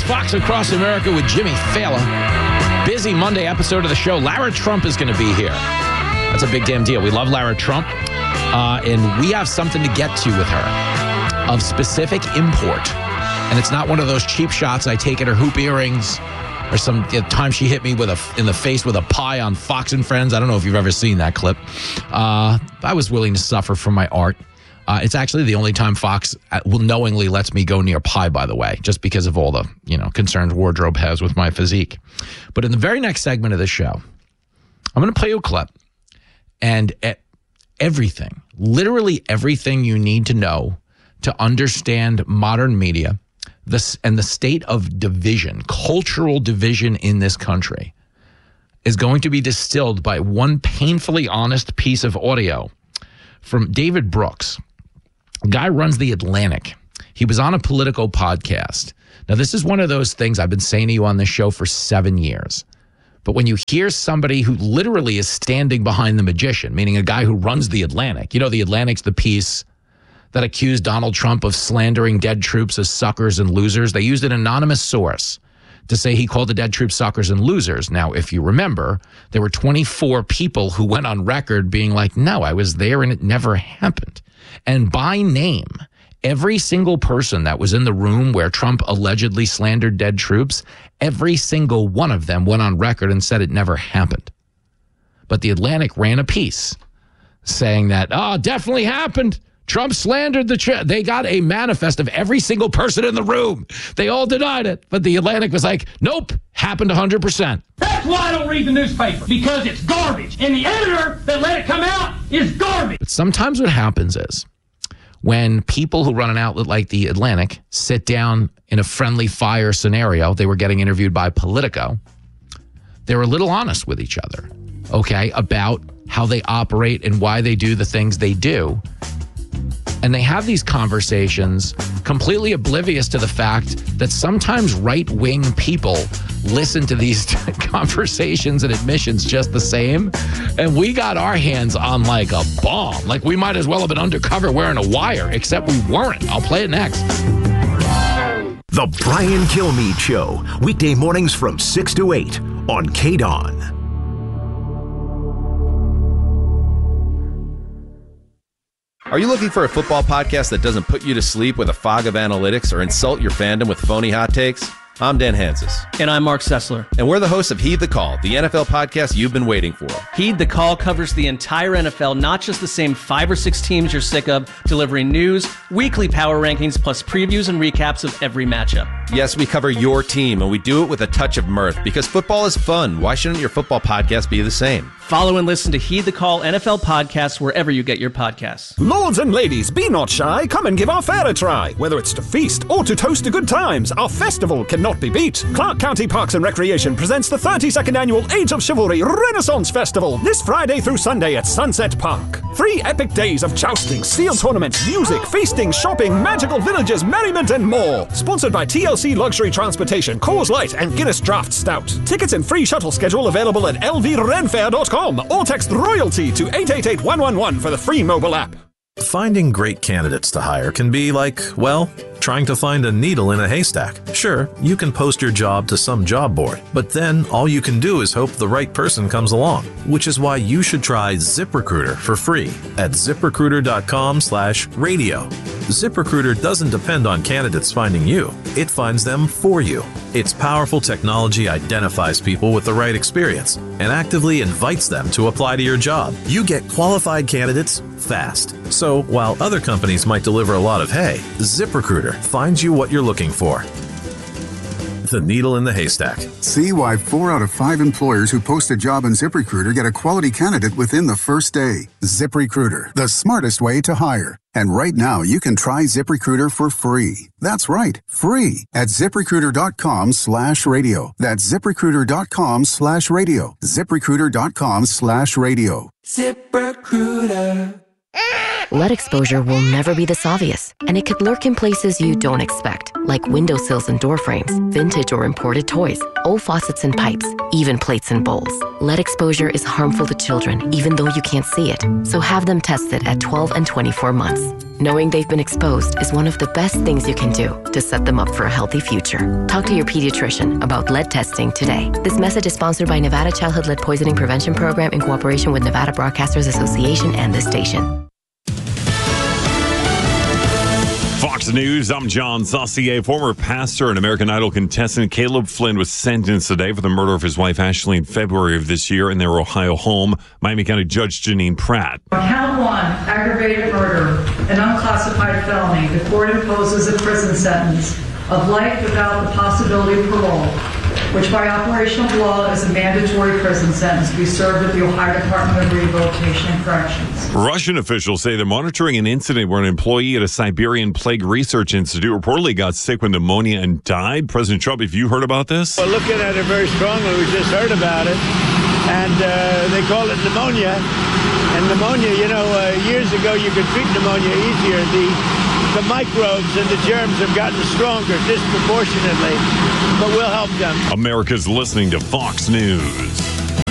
Fox Across America with Jimmy Fallon. Busy Monday episode of the show. Lara Trump is going to be here. That's a big damn deal. We love Lara Trump. And we have something to get to with her of specific import. And it's not one of those cheap shots I take at her hoop earrings or some time she hit me in the face with a pie on Fox and Friends. I don't know if you've ever seen that clip. I was willing to suffer for my art. It's actually the only time Fox will knowingly lets me go near pie, by the way, just because of all the concerns wardrobe has with my physique. But in the very next segment of the show, I'm going to play you a clip and everything, literally everything you need to know to understand modern media and the state of division, cultural division in this country is going to be distilled by one painfully honest piece of audio from David Brooks. Guy runs The Atlantic. He was on a political podcast. Now, this is one of those things I've been saying to you on this show for 7 years. But when you hear somebody who literally is standing behind the magician, meaning a guy who runs The Atlantic, The Atlantic's the piece that accused Donald Trump of slandering dead troops as suckers and losers. They used an anonymous source to say he called the dead troops suckers and losers. Now, if you remember, there were 24 people who went on record being like, no, I was there and it never happened. And by name, every single person that was in the room where Trump allegedly slandered dead troops, every single one of them went on record and said it never happened. But The ran a piece saying that, definitely happened. Trump slandered they got a manifest of every single person in the room. They all denied it. But The Atlantic was like, nope, happened 100%. That's why I don't read the newspaper, because it's garbage. And the editor that let it come out is garbage. But sometimes what happens is when people who run an outlet like The Atlantic sit down in a friendly fire scenario, they were getting interviewed by Politico, they're a little honest with each other, okay, about how they operate and why they do the things they do. And they have these conversations completely oblivious to the fact that sometimes right-wing people listen to these conversations and admissions just the same. And we got our hands on like a bomb. Like we might as well have been undercover wearing a wire, except we weren't. I'll play it next. The Brian Kilmeade Show, weekday mornings from 6 to 8 on KDON. Are you looking for a football podcast that doesn't put you to sleep with a fog of analytics or insult your fandom with phony hot takes? I'm Dan Hansis. And I'm Mark Sessler. And we're the hosts of Heed the Call, the NFL podcast you've been waiting for. Heed the Call covers the entire NFL, not just the same 5 or 6 teams you're sick of, delivering news, weekly power rankings, plus previews and recaps of every matchup. Yes, we cover your team, and we do it with a touch of mirth, because football is fun. Why shouldn't your football podcast be the same? Follow and listen to Heed the Call NFL podcasts wherever you get your podcasts. Lords and ladies, be not shy. Come and give our fair a try. Whether it's to feast or to toast to good times, our festival cannot be beat. Clark County Parks and Recreation presents the 32nd Annual Age of Chivalry Renaissance Festival this Friday through Sunday at Sunset Park. 3 epic days of jousting, steel tournaments, music, feasting, shopping, magical villages, merriment, and more. Sponsored by TLC Luxury Transportation, Coors Light, and Guinness Draft Stout. Tickets and free shuttle schedule available at lvrenfair.com or text royalty to 888-111 for the free mobile app. Finding great candidates to hire can be like, well, trying to find a needle in a haystack. Sure, you can post your job to some job board, but then all you can do is hope the right person comes along, which is why you should try ZipRecruiter for free at ZipRecruiter.com/radio. ZipRecruiter doesn't depend on candidates finding you. It finds them for you. Its powerful technology identifies people with the right experience and actively invites them to apply to your job. You get qualified candidates fast. So while other companies might deliver a lot of hay, ZipRecruiter finds you what you're looking for. The needle in the haystack. See why 4 out of 5 employers who post a job on ZipRecruiter get a quality candidate within the first day. ZipRecruiter, the smartest way to hire. And right now, you can try ZipRecruiter for free. That's right, free at ZipRecruiter.com/radio. That's ZipRecruiter.com/radio. ZipRecruiter.com/radio. Lead exposure will never be this obvious, and it could lurk in places you don't expect. like windowsills and door frames, vintage or imported toys, old faucets and pipes, even plates and bowls. Lead exposure is harmful to children, even though you can't see it. So have them tested at 12 and 24 months. Knowing they've been exposed is one of the best things you can do to set them up for a healthy future. Talk to your pediatrician about lead testing today. This message is sponsored by Nevada Childhood Lead Poisoning Prevention Program in cooperation with Nevada Broadcasters Association and this station. Fox News, I'm John Saucier. Former pastor and American Idol contestant Caleb Flynn was sentenced today for the murder of his wife Ashley in February of this year in their Ohio home. Miami County Judge Janine Pratt. Count 1, aggravated murder, an unclassified felony. The court imposes a prison sentence of life without the possibility of parole, which by operation of law is a mandatory prison sentence to be served at the Ohio Department of Rehabilitation and Corrections. Russian officials say they're monitoring an incident where an employee at a Siberian Plague Research Institute reportedly got sick with pneumonia and died. President Trump, have you heard about this? We're looking at it very strongly. We just heard about it. And they call it pneumonia. And pneumonia, years ago you could treat pneumonia easier. The microbes and the germs have gotten stronger disproportionately, but we'll help them. America's listening to Fox News.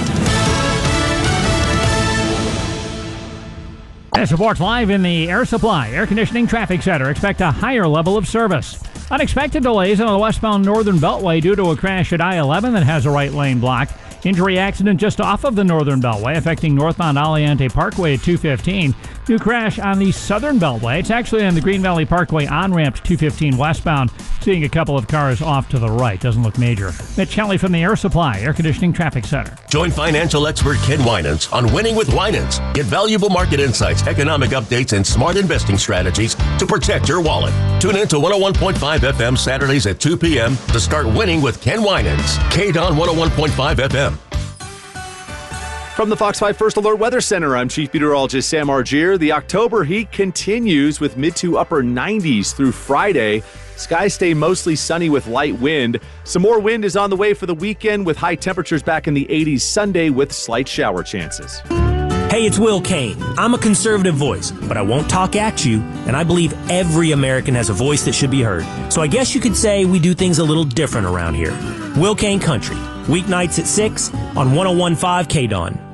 As reports live in the Air Supply Air Conditioning Traffic Center, expect a higher level of service. Unexpected delays on the westbound Northern Beltway due to a crash at I-11 that has a right lane blocked. Injury accident just off of the Northern Beltway affecting northbound Aliante Parkway at 215. New crash on the Southern Beltway. It's actually on the Green Valley Parkway on-ramp to 215 westbound. Seeing a couple of cars off to the right. Doesn't look major. Mitch Shelley from the Air Supply Air Conditioning Traffic Center. Join financial expert Ken Winans on Winning with Winans. Get valuable market insights, economic updates, and smart investing strategies to protect your wallet. Tune in to 101.5 FM Saturdays at 2 p.m. to start winning with Ken Winans. KDON 101.5 FM. From the Fox 5 First Alert Weather Center, I'm Chief Meteorologist Sam Argier. The October heat continues with mid to upper 90s through Friday. Skies stay mostly sunny with light wind. Some more wind is on the way for the weekend with high temperatures back in the 80s Sunday with slight shower chances. Hey, it's Will Kane. I'm a conservative voice, but I won't talk at you, and I believe every American has a voice that should be heard. So I guess you could say we do things a little different around here. Will Kane Country, weeknights at 6 on 101.5 KDON.